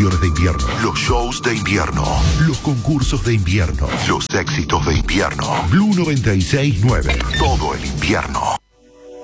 vacaciones de invierno, los shows de invierno, los concursos de invierno, los éxitos de invierno. Blue 96.9, todo el invierno.